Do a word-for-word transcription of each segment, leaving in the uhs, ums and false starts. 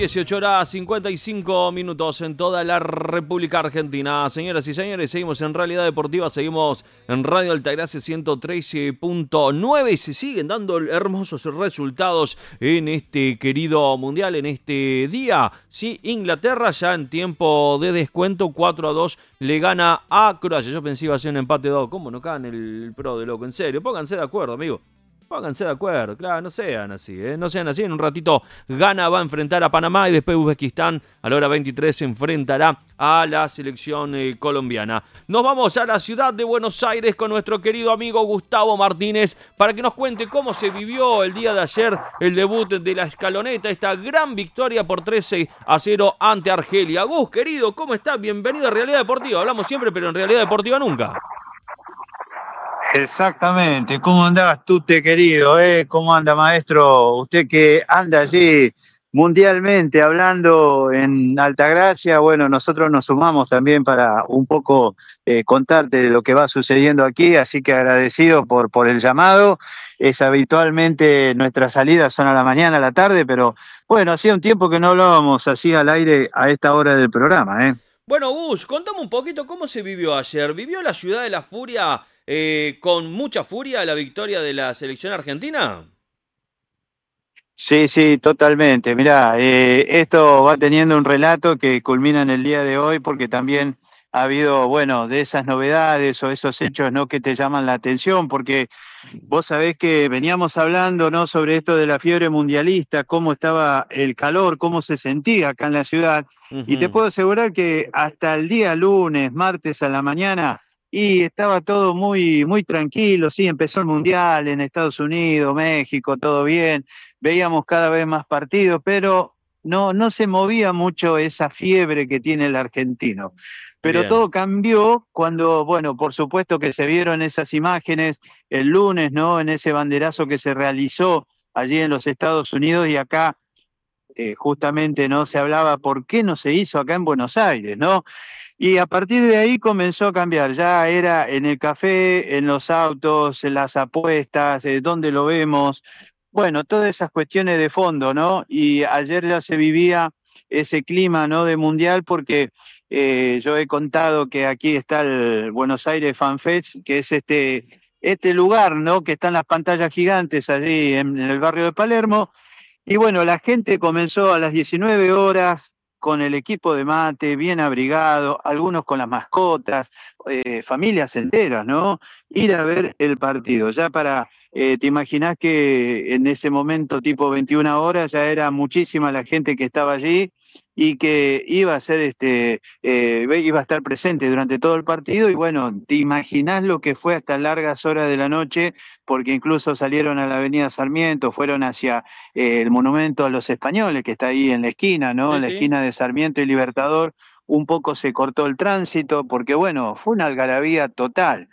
dieciocho horas cincuenta y cinco minutos en toda la República Argentina. Señoras y señores, seguimos en Realidad Deportiva, seguimos en Radio Altagracia ciento trece punto nueve y se siguen dando hermosos resultados en este querido mundial, en este día. Sí, Inglaterra ya en tiempo de descuento, cuatro a dos le gana a Croacia. Yo pensé que iba a ser un empate dos. ¿Cómo no caen el pro de loco? En serio, pónganse de acuerdo, amigo. Pónganse de acuerdo, claro, no sean así, ¿eh? No sean así. En un ratito Ghana va a enfrentar a Panamá y después Uzbekistán a la hora veintitrés se enfrentará a la selección eh, colombiana. Nos vamos a la ciudad de Buenos Aires con nuestro querido amigo Gustavo Martínez para que nos cuente cómo se vivió el día de ayer el debut de la Escaloneta, esta gran victoria por trece a cero ante Argelia. Gus, querido, ¿cómo estás? Bienvenido a Realidad Deportiva. Hablamos siempre, pero en Realidad Deportiva nunca. Exactamente. ¿Cómo andás tú, te querido? ¿Eh? ¿Cómo anda, maestro? Usted que anda allí mundialmente hablando en Altagracia. Bueno, nosotros nos sumamos también para un poco eh, contarte lo que va sucediendo aquí, así que agradecido por, por el llamado. Es habitualmente nuestras salidas son a la mañana, a la tarde, pero bueno, hacía un tiempo que no hablábamos así al aire a esta hora del programa, ¿eh? Bueno, Gus, contame un poquito cómo se vivió ayer. ¿Vivió la ciudad de la furia eh, con mucha furia la victoria de la selección argentina? Sí, sí, totalmente. Mirá, eh, esto va teniendo un relato que culmina en el día de hoy porque también ha habido, bueno, de esas novedades o esos hechos, ¿no?, que te llaman la atención, porque vos sabés que veníamos hablando, ¿no?, sobre esto de la fiebre mundialista, cómo estaba el calor, cómo se sentía acá en la ciudad, y te Uh-huh. puedo asegurar que hasta el día lunes, martes a la mañana, y estaba todo muy, muy tranquilo. Sí, empezó el mundial en Estados Unidos, México, todo bien, veíamos cada vez más partidos, pero no, no se movía mucho esa fiebre que tiene el argentino. Pero Bien. todo cambió cuando, bueno, por supuesto que se vieron esas imágenes el lunes, ¿no?, en ese banderazo que se realizó allí en los Estados Unidos, y acá eh, justamente no se hablaba por qué no se hizo acá en Buenos Aires, ¿no? Y a partir de ahí comenzó a cambiar, ya era en el café, en los autos, en las apuestas, eh, dónde lo vemos, bueno, todas esas cuestiones de fondo, ¿no? Y ayer ya se vivía ese clima, ¿no?, de mundial, porque eh, yo he contado que aquí está el Buenos Aires Fan Fest, que es este, este lugar, ¿no?, que están las pantallas gigantes allí en, en el barrio de Palermo, y bueno, la gente comenzó a las diecinueve horas con el equipo de mate, bien abrigado, algunos con las mascotas, eh, familias enteras, ¿no? Ir a ver el partido. Ya para, eh, te imaginás que en ese momento, tipo veintiuna horas, ya era muchísima la gente que estaba allí y que iba a ser este, eh, iba a estar presente durante todo el partido. Y bueno, te imaginás lo que fue hasta largas horas de la noche, porque incluso salieron a la Avenida Sarmiento, fueron hacia eh, el monumento a los españoles, que está ahí en la esquina, ¿no? Sí, En la sí. esquina de Sarmiento y Libertador, un poco se cortó el tránsito, porque bueno, fue una algarabía total.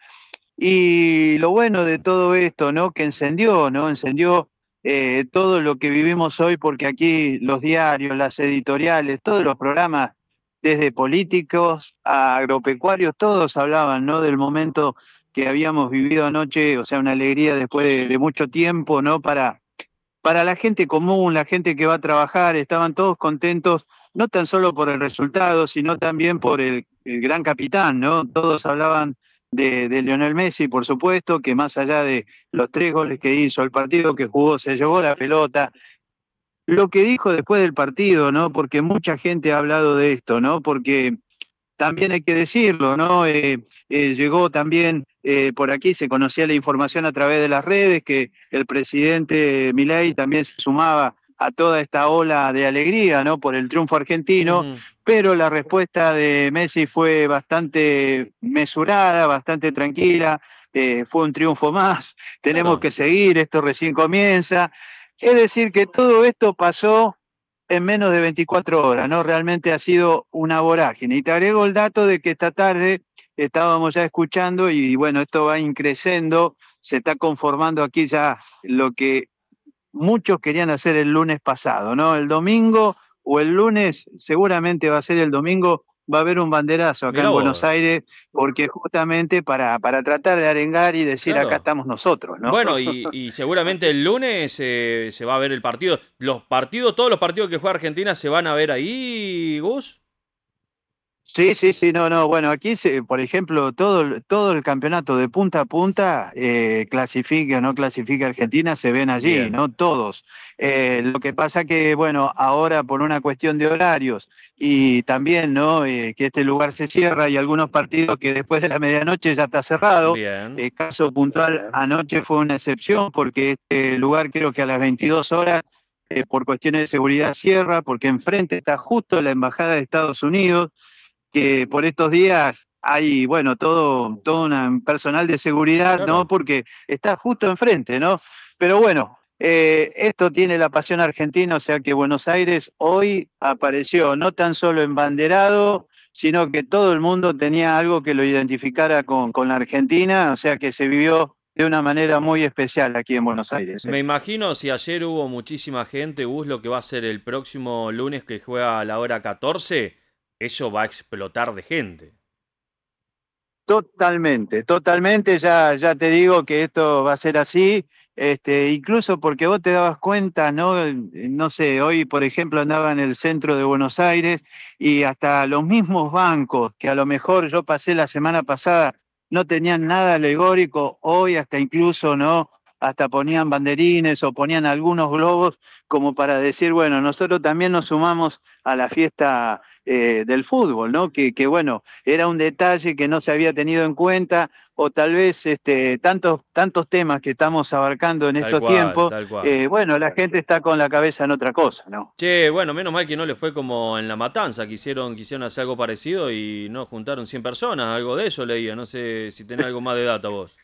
Y lo bueno de todo esto, ¿no?, que encendió, ¿no? Encendió eh, todo lo que vivimos hoy, porque aquí los diarios, las editoriales, todos los programas, desde políticos a agropecuarios, todos hablaban, ¿no?, del momento que habíamos vivido anoche, o sea, una alegría después de, de mucho tiempo, ¿no?, para para la gente común, la gente que va a trabajar. Estaban todos contentos, no tan solo por el resultado, sino también por el, el gran capitán, ¿no? Todos hablaban de, de Lionel Messi, por supuesto, que más allá de los tres goles que hizo, el partido que jugó, se llevó la pelota. Lo que dijo después del partido, ¿no? Porque mucha gente ha hablado de esto, ¿no? Porque también hay que decirlo, ¿no? Eh, eh, llegó también eh, por aquí, se conocía la información a través de las redes, que el presidente Milei también se sumaba a toda esta ola de alegría, ¿no?, por el triunfo argentino, Uh-huh. pero la respuesta de Messi fue bastante mesurada, bastante tranquila. Eh, fue un triunfo más, tenemos Claro. que seguir, esto recién comienza. Es decir, que todo esto pasó en menos de veinticuatro horas, ¿no? Realmente ha sido una vorágine. Y te agrego el dato de que esta tarde estábamos ya escuchando y bueno, esto va increciendo, se está conformando aquí ya lo que muchos querían hacer el lunes pasado, ¿no? El domingo o el lunes, seguramente va a ser el domingo, va a haber un banderazo acá Mirá en Buenos vos. Aires, porque justamente para, para tratar de arengar y decir acá Claro. estamos nosotros, ¿no? Bueno, y, y seguramente Así. el lunes eh, se va a ver el partido. Los partidos, todos los partidos que juega Argentina se van a ver ahí, Gus. Sí, sí, sí, no, no, bueno, aquí, se, por ejemplo, todo, el- todo el campeonato de punta a punta, eh, clasifique o no clasifica Argentina, se ven allí, Bien. ¿no? Todos. Eh, lo que pasa que, bueno, ahora por una cuestión de horarios y también, ¿no? Eh, que este lugar se cierra y algunos partidos que después de la medianoche ya está cerrado. Bien. Eh, caso puntual, anoche fue una excepción porque este lugar creo que a las veintidós horas, eh, por cuestiones de seguridad cierra, porque enfrente está justo la Embajada de Estados Unidos, que por estos días hay, bueno, todo, todo un personal de seguridad, ¿no? Claro. Porque está justo enfrente, ¿no? Pero bueno, eh, esto tiene la pasión argentina, o sea que Buenos Aires hoy apareció no tan solo embanderado, sino que todo el mundo tenía algo que lo identificara con, con la Argentina, o sea que se vivió de una manera muy especial aquí en Buenos Aires. Me ¿eh? imagino si ayer hubo muchísima gente, Gus, lo que va a ser el próximo lunes que juega a la hora catorce, eso va a explotar de gente. Totalmente, totalmente, ya, ya te digo que esto va a ser así, este, incluso porque vos te dabas cuenta, ¿no? No sé, hoy por ejemplo andaba en el centro de Buenos Aires y hasta los mismos bancos que a lo mejor yo pasé la semana pasada no tenían nada alegórico, hoy hasta incluso, ¿no? Hasta ponían banderines o ponían algunos globos como para decir, bueno, nosotros también nos sumamos a la fiesta eh, del fútbol, ¿no? Que, que bueno, era un detalle que no se había tenido en cuenta, o tal vez este, tantos, tantos temas que estamos abarcando en Tal estos cual, tiempos, tal cual. eh, bueno, la gente está con la cabeza en otra cosa, ¿no? Che, bueno, menos mal que no le fue como en La Matanza, quisieron, quisieron hacer algo parecido y no juntaron cien personas, algo de eso leía, no sé si tenés algo más de data vos.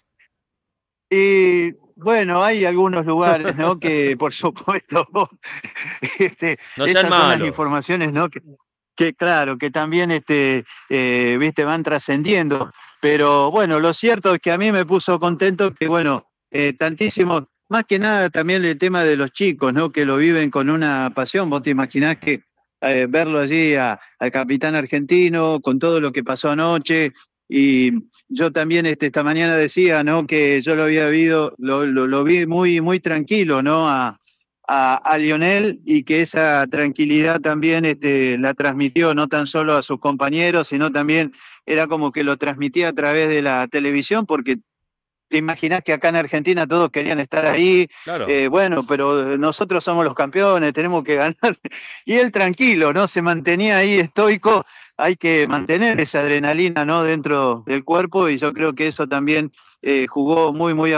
Y bueno, hay algunos lugares, ¿no? Que por supuesto, este, No sean esas son las malos. informaciones, ¿no? Que, que claro, que también, este, eh, viste, van trascendiendo. Pero bueno, lo cierto es que a mí me puso contento que, bueno, eh, tantísimos, más que nada también el tema de los chicos, ¿no? Que lo viven con una pasión. Vos te imaginás que eh, verlo allí a- al capitán argentino, con todo lo que pasó anoche, y yo también este, esta mañana decía, ¿no? Que yo lo había visto, lo, lo, lo vi muy, muy tranquilo, ¿no? A, a, a Lionel, y que esa tranquilidad también este, la transmitió no tan solo a sus compañeros, sino también era como que lo transmitía a través de la televisión, porque te imaginás que acá en Argentina todos querían estar ahí, Claro, eh, bueno, pero nosotros somos los campeones, tenemos que ganar. Y él tranquilo, ¿no? Se mantenía ahí estoico, hay que mantener esa adrenalina, ¿no? Dentro del cuerpo, y yo creo que eso también eh, jugó muy, muy a